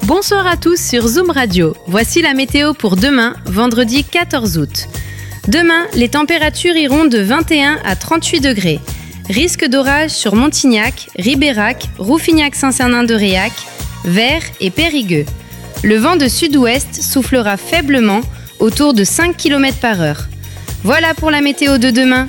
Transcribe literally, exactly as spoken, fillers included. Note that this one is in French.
Bonsoir à tous sur Zoom Radio. Voici la météo pour demain, vendredi quatorze août. Demain, les températures iront de vingt et un à trente-huit degrés. Risque d'orage sur Montignac, Ribérac, Rouffignac-Saint-Cernin-de-Réac, Vers et Périgueux. Le vent de sud-ouest soufflera faiblement autour de cinq kilomètres par heure. Voilà pour la météo de demain.